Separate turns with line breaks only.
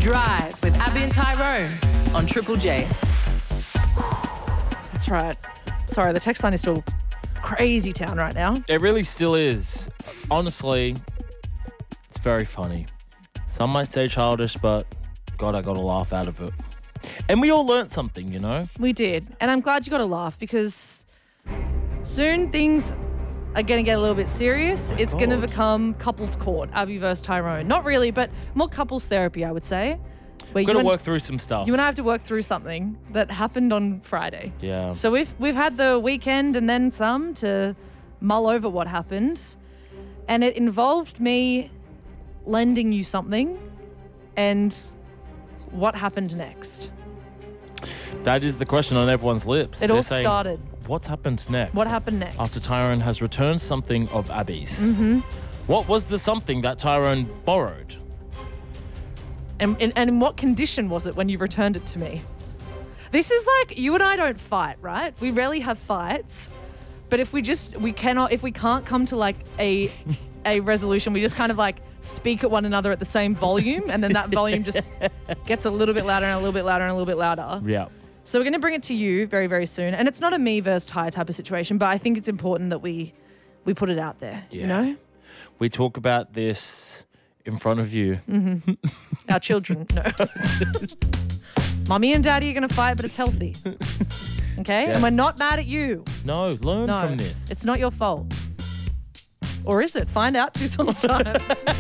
Drive with Abby and Tyrone on Triple J.
That's right. Sorry, the text line is still crazy town right now.
It really still is. Honestly, it's very funny. Some might say childish, but God, I got a laugh out of it. And we all learnt something, you know?
We did. And I'm glad you got a laugh because soon things are going to get a little bit serious. It's going to become couples court, Abby versus Tyrone. Not really, but more couples therapy, I would say.
We've got to work through some stuff.
You and I have to work through something that happened on Friday.
Yeah.
So we've had the weekend and then some to mull over what happened. And it involved me lending you something and what happened next.
That is the question on everyone's lips.
It all started.
What's happened next?
What happened next?
After Tyrone has returned something of Abby's.
Mm-hmm.
What was the something that Tyrone borrowed?
And in what condition was it when you returned it to me? This is like, you and I don't fight, right? We rarely have fights. But if we can't come to like a resolution, we just kind of like speak at one another at the same volume, and then that volume just gets a little bit louder and a little bit louder and a little bit louder.
Yeah.
So we're going to bring it to you very, very soon. And it's not a me versus Ty type of situation, but I think it's important that we put it out there, you know?
We talk about this in front of you.
Mm-hmm. Our children, no. Mummy and Daddy are going to fight, but it's healthy. Okay?
Yes.
And we're not mad at you.
No, learn from this.
It's not your fault. Or is it? Find out. Tuesday on the time.